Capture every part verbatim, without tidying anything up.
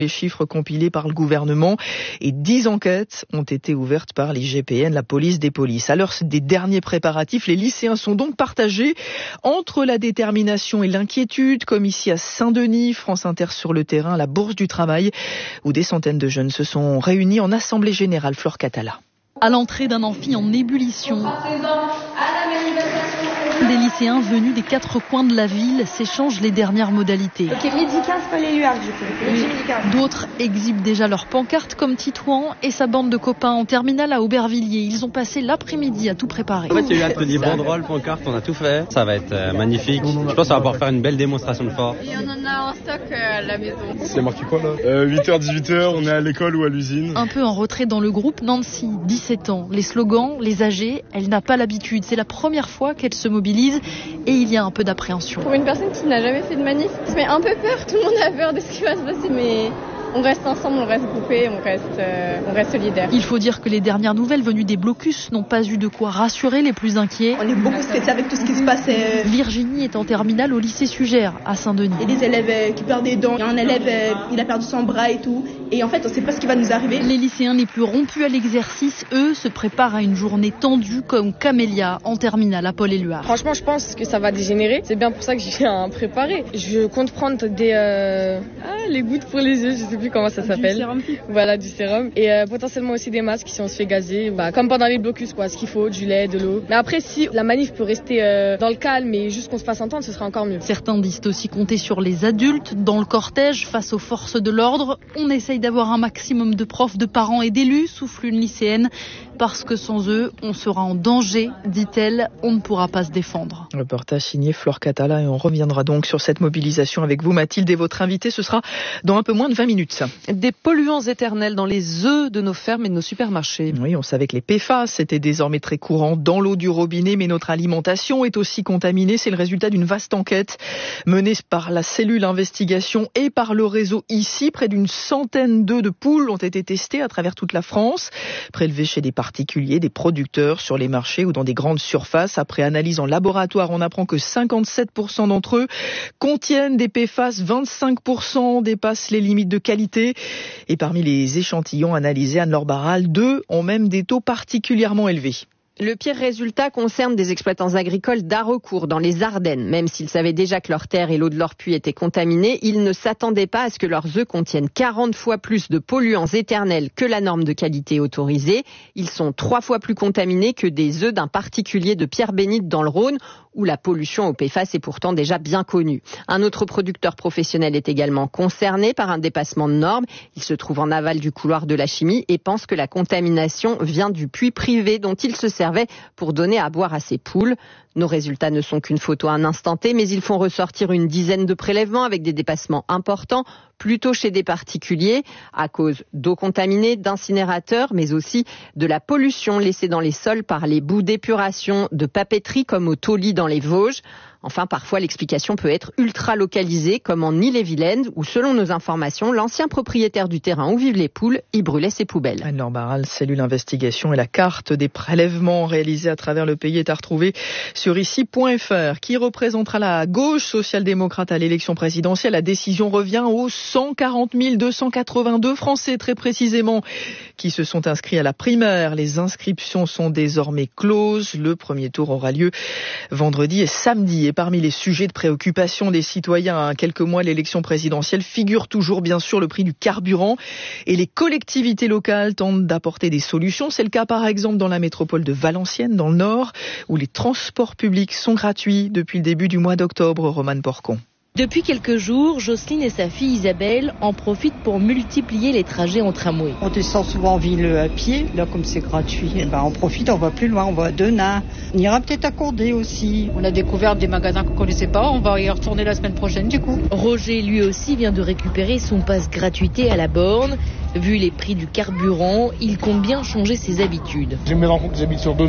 Les chiffres compilés par le gouvernement et dix enquêtes ont été ouvertes par l'I G P N, la police des polices. À l'heure des derniers préparatifs, les lycéens sont donc partagés entre la détermination et l'inquiétude, comme ici à Saint-Denis, France Inter sur le terrain, la Bourse du Travail, où des centaines de jeunes se sont réunis en assemblée générale. Flore Catala. À l'entrée d'un amphi en ébullition, des lycéens venus des quatre coins de la ville s'échangent les dernières modalités. Ok, midi quinze, Paul-Éluard, du coup. Midi quinze. D'autres exhibent déjà leurs pancartes comme Titouan et sa bande de copains en terminale à Aubervilliers. Ils ont passé l'après-midi à tout préparer. En fait, il y a eu atelier banderole, pancarte, on a tout fait. Ça va être euh, magnifique. Je pense qu'on va pouvoir faire une belle démonstration de force. Et on en a en stock euh, à la maison. C'est marqué quoi là euh, huit heures dix-huit heures, on est à l'école ou à l'usine. Un peu en retrait dans le groupe, Nancy, dix-sept ans. Les slogans, les âgés, elle n'a pas l'habitude. C'est la première fois qu'elle se mobilise et il y a un peu d'appréhension. Pour une personne qui n'a jamais fait de manif, ça fait un peu peur. Tout le monde a peur de ce qui va se passer, mais on reste ensemble, on reste groupés, on reste, euh, on reste solidaires. Il faut dire que les dernières nouvelles venues des blocus n'ont pas eu de quoi rassurer les plus inquiets. On est beaucoup stressés avec tout ce qui se passe. Euh... Virginie est en terminale au lycée Sugère, à Saint-Denis. Il y a des élèves euh, qui perdent des dents, il y a un élève, euh, il a perdu son bras et tout. Et en fait, on ne sait pas ce qui va nous arriver. Les lycéens les plus rompus à l'exercice, eux, se préparent à une journée tendue comme Camélia en terminale à Paul-Éluard. Franchement, je pense que ça va dégénérer. C'est bien pour ça que j'ai un préparé. Je compte prendre des euh... ah, les gouttes pour les yeux, je sais plus comment ça s'appelle. Du sérum. Voilà, du sérum. Et euh, potentiellement aussi des masques si on se fait gazer. Bah, comme pendant les blocus, quoi. Ce qu'il faut, du lait, de l'eau. Mais après, si la manif peut rester euh, dans le calme et juste qu'on se fasse entendre, ce sera encore mieux. Certains disent aussi compter sur les adultes. Dans le cortège, face aux forces de l'ordre, on essaye d'avoir un maximum de profs, de parents et d'élus, souffle une lycéenne, parce que sans eux, on sera en danger, dit-elle, on ne pourra pas se défendre. Reportage signé Flore Catala et on reviendra donc sur cette mobilisation avec vous, Mathilde, et votre invité, ce sera dans un peu moins de vingt minutes. Des polluants éternels dans les œufs de nos fermes et de nos supermarchés. Oui, on savait que les P F A S étaient désormais très courants dans l'eau du robinet, mais notre alimentation est aussi contaminée. C'est le résultat d'une vaste enquête menée par la cellule investigation et par le réseau ici. Près d'une centaine d'œufs de poules ont été testés à travers toute la France, prélevés chez des particuliers, des producteurs, sur les marchés ou dans des grandes surfaces. Après analyse en laboratoire, on apprend que cinquante-sept pour cent d'entre eux contiennent des P F A S, vingt-cinq pour cent dépassent les limites de qualité. Et parmi les échantillons analysés, Anne-Laure Barral, deux ont même des taux particulièrement élevés. Le pire résultat concerne des exploitants agricoles d'Haraucourt, dans les Ardennes. Même s'ils savaient déjà que leurs terres et l'eau de leurs puits étaient contaminées, ils ne s'attendaient pas à ce que leurs œufs contiennent quarante fois plus de polluants éternels que la norme de qualité autorisée. Ils sont trois fois plus contaminés que des œufs d'un particulier de Pierre-Bénite dans le Rhône, où la pollution au P F A S est pourtant déjà bien connue. Un autre producteur professionnel est également concerné par un dépassement de normes. Il se trouve en aval du couloir de la chimie et pense que la contamination vient du puits privé dont il se servait pour donner à boire à ses poules. Nos résultats ne sont qu'une photo à un instant T, mais ils font ressortir une dizaine de prélèvements avec des dépassements importants, plutôt chez des particuliers, à cause d'eau contaminée, d'incinérateurs, mais aussi de la pollution laissée dans les sols par les boues d'épuration de papeterie comme au Tauly dans les Vosges. Enfin, parfois, l'explication peut être ultra localisée, comme en Ille-et-Vilaine, où, selon nos informations, l'ancien propriétaire du terrain où vivent les poules y brûlait ses poubelles. Anne-Laure Barral, cellule investigation, et la carte des prélèvements réalisés à travers le pays est à retrouver sur ici point f r. Qui représentera la gauche social-démocrate à l'élection présidentielle? La décision revient aux cent quarante mille deux cent quatre-vingt-deux Français, très précisément, qui se sont inscrits à la primaire. Les inscriptions sont désormais closes. Le premier tour aura lieu vendredi et samedi. Et parmi les sujets de préoccupation des citoyens à quelques mois de l'élection présidentielle figure toujours bien sûr le prix du carburant. Et les collectivités locales tentent d'apporter des solutions. C'est le cas par exemple dans la métropole de Valenciennes, dans le Nord, où les transports publics sont gratuits depuis le début du mois d'octobre. Romane Porcon. Depuis quelques jours, Jocelyne et sa fille Isabelle en profitent pour multiplier les trajets en tramway. On descend souvent en ville à pied, là comme c'est gratuit, eh ben on profite, on va plus loin, on va à Denain. On ira peut-être à Condé aussi. On a découvert des magasins qu'on ne connaissait pas, on va y retourner la semaine prochaine du coup. Roger lui aussi vient de récupérer son passe gratuité à la borne. Vu les prix du carburant, il compte bien changer ses habitudes. Je me rends compte que j'habite sur Denain.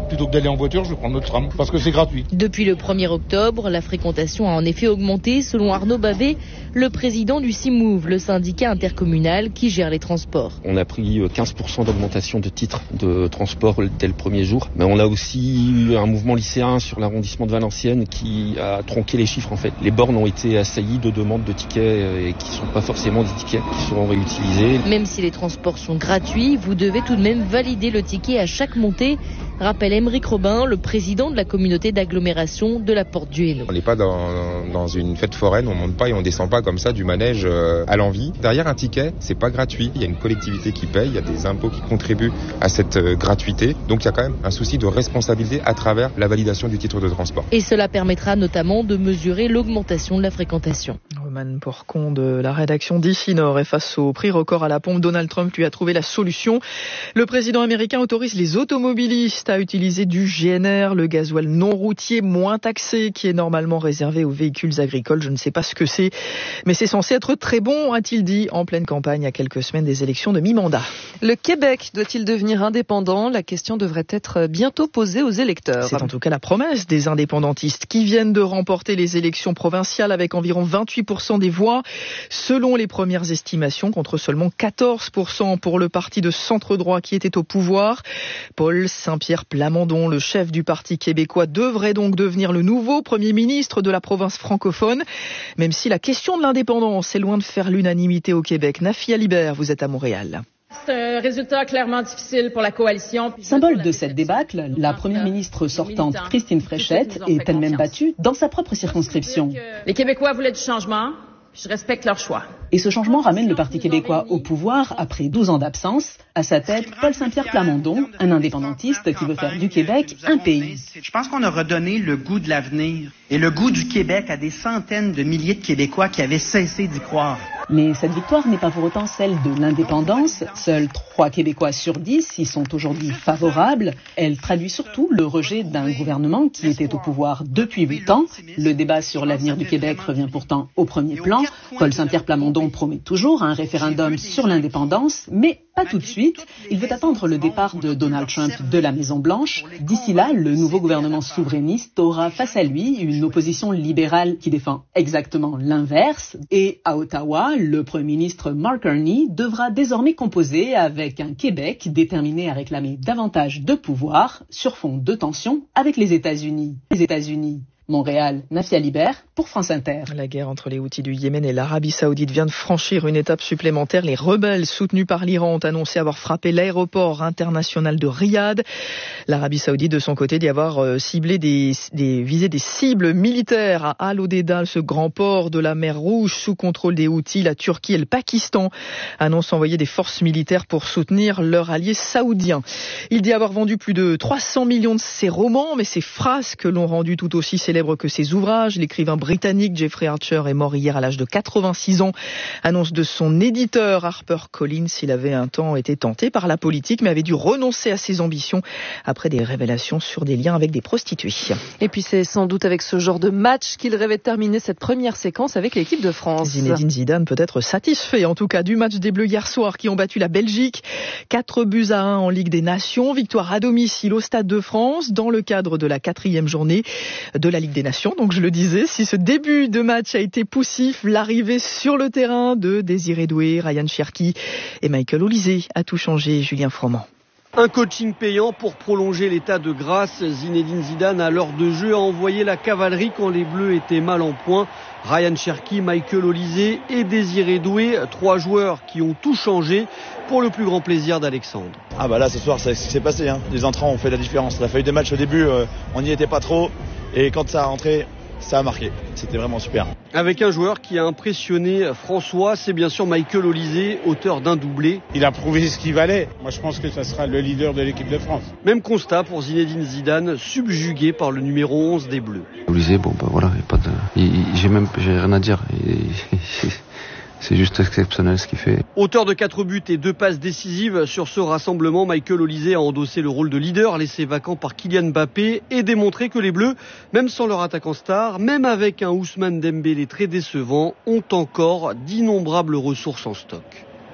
Plutôt que d'aller en voiture, je vais prendre le tram parce que c'est gratuit. Depuis le premier octobre, la fréquentation a en effet augmenté selon Arnaud Bavet, le président du CIMOVE, le syndicat intercommunal qui gère les transports. On a pris quinze pour cent d'augmentation de titres de transport dès le premier jour. Mais on a aussi eu un mouvement lycéen sur l'arrondissement de Valenciennes qui a tronqué les chiffres en fait. Les bornes ont été assaillies de demandes de tickets et qui ne sont pas forcément des tickets qui seront réutilisés. Même si les transports sont gratuits, vous devez tout de même valider le ticket à chaque montée, rappelle Aymeric Robin, le président de la communauté d'agglomération de la Porte du Hainaut. On n'est pas dans, dans une fête foraine, on monte pas et on descend pas comme ça du manège à l'envie. Derrière un ticket, c'est pas gratuit. Il y a une collectivité qui paye, il y a des impôts qui contribuent à cette gratuité. Donc il y a quand même un souci de responsabilité à travers la validation du titre de transport. Et cela permettra notamment de mesurer l'augmentation de la fréquentation. Roman Porcon de la rédaction d'Ici Nord. Et face au prix record à la pompe, Donald Trump lui a trouvé la solution. Le président américain autorise les automobilistes à utiliser du G N R, le gasoil non routier moins taxé qui est normalement réservé aux véhicules agricoles. Je ne sais pas ce que c'est, mais c'est censé être très bon, a-t-il dit en pleine campagne à quelques semaines des élections de mi-mandat. Le Québec doit-il devenir indépendant ? La question devrait être bientôt posée aux électeurs. C'est en tout cas la promesse des indépendantistes qui viennent de remporter les élections provinciales avec environ vingt-huit pour cent des voix, selon les premières estimations, contre seulement quatorze pour cent pour le parti de centre-droit qui était au pouvoir. Paul Saint-Pierre Plamondon, le chef du Parti québécois, devrait donc devenir le nouveau Premier ministre de la province francophone, même si la question de l'indépendance est loin de faire l'unanimité au Québec. Nafi Alibert, vous êtes à Montréal. C'est un résultat clairement difficile pour la coalition. Symbole de cette débâcle, la première ministre sortante Christine Fréchette est elle-même battue dans sa propre circonscription. Les Québécois voulaient du changement, je respecte leur choix. Et ce changement ramène le Parti québécois au pouvoir après douze ans d'absence. À sa tête, Paul Saint-Pierre Plamondon, un indépendantiste qui veut faire du Québec un pays. Je pense qu'on a redonné le goût de l'avenir et le goût du Québec à des centaines de milliers de Québécois qui avaient cessé d'y croire. Mais cette victoire n'est pas pour autant celle de l'indépendance. Seuls trois Québécois sur dix y sont aujourd'hui favorables. Elle traduit surtout le rejet d'un gouvernement qui était au pouvoir depuis huit ans. Le débat sur l'avenir du Québec revient pourtant au premier plan. Paul Saint-Pierre Plamondon promet toujours un référendum sur l'indépendance, mais pas tout de suite. Il veut attendre le départ de Donald Trump de la Maison-Blanche. D'ici là, le nouveau gouvernement souverainiste aura face à lui une opposition libérale qui défend exactement l'inverse. Et à Ottawa, le Premier ministre Mark Carney devra désormais composer avec un Québec déterminé à réclamer davantage de pouvoir sur fond de tensions avec les États-Unis. Les États-Unis. Montréal, Nafi Alibert pour France Inter. La guerre entre les Houthis du Yémen et l'Arabie Saoudite vient de franchir une étape supplémentaire. Les rebelles soutenus par l'Iran ont annoncé avoir frappé l'aéroport international de Riyad. L'Arabie Saoudite, de son côté, dit avoir ciblé des, des visé des cibles militaires à Al-Hodeida, ce grand port de la mer Rouge sous contrôle des Houthis. La Turquie et le Pakistan annoncent envoyer des forces militaires pour soutenir leur allié saoudien. Il dit avoir vendu plus de trois cents millions de ses romans, mais ses frasques l'ont rendu tout aussi célèbre que ses ouvrages. L'écrivain britannique Jeffrey Archer est mort hier à l'âge de quatre-vingt-six ans. Annonce de son éditeur HarperCollins. Il avait un temps été tenté par la politique, mais avait dû renoncer à ses ambitions après des révélations sur des liens avec des prostituées. Et puis c'est sans doute avec ce genre de match qu'il rêvait de terminer cette première séquence avec l'équipe de France. Zinedine Zidane peut être satisfait en tout cas du match des Bleus hier soir qui ont battu la Belgique. quatre buts à un en Ligue des Nations. Victoire à domicile au Stade de France dans le cadre de la quatrième journée de la Ligue des Nations. Donc je le disais, si ce début de match a été poussif, l'arrivée sur le terrain de Désiré Doué, Ryan Cherki et Michael Olysée a tout changé. Julien Froment. Un coaching payant pour prolonger l'état de grâce. Zinedine Zidane, à l'heure de jeu, a envoyé la cavalerie quand les Bleus étaient mal en point. Ryan Cherki, Michael Olysée et Désiré Doué, trois joueurs qui ont tout changé pour le plus grand plaisir d'Alexandre. Ah bah là ce soir c'est ce qui s'est passé, hein. Les entrants ont fait la différence. Il a fallu des matchs au début, euh, on n'y était pas trop et quand ça a rentré, ça a marqué. C'était vraiment super. Avec un joueur qui a impressionné François, c'est bien sûr Michael Olysée, auteur d'un doublé. Il a prouvé ce qu'il valait. Moi je pense que ça sera le leader de l'équipe de France. Même constat pour Zinedine Zidane, subjugué par le numéro onze des Bleus. Olysée, bon bah voilà, y a pas de... il, il, j'ai même j'ai rien à dire. Il, il, C'est juste exceptionnel ce qu'il fait. Auteur de quatre buts et deux passes décisives sur ce rassemblement, Michael Olysée a endossé le rôle de leader laissé vacant par Kylian Mbappé et démontré que les Bleus, même sans leur attaquant star, même avec un Ousmane Dembélé très décevant, ont encore d'innombrables ressources en stock.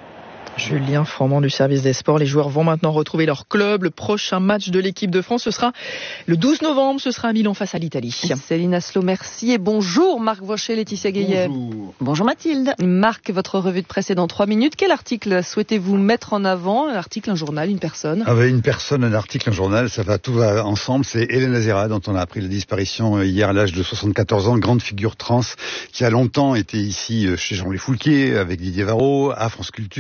Julien Froment du service des sports. Les joueurs vont maintenant retrouver leur club. Le prochain match de l'équipe de France, ce sera le douze novembre. Ce sera à Milan face à l'Italie. Céline Asselot, merci et bonjour Marc Vaucher, Laetitia Guillet. Bonjour. Bonjour Mathilde. Marc, votre revue de presse est dans trois minutes. Quel article souhaitez-vous mettre en avant? Un article, un journal, une personne? Ah ben, une personne, un article, un journal, ça va tout va ensemble. C'est Hélène Azera, dont on a appris la disparition hier à l'âge de soixante-quatorze ans, grande figure trans qui a longtemps été ici chez Jean-Louis Foulquier avec Didier Varro, à France Culture.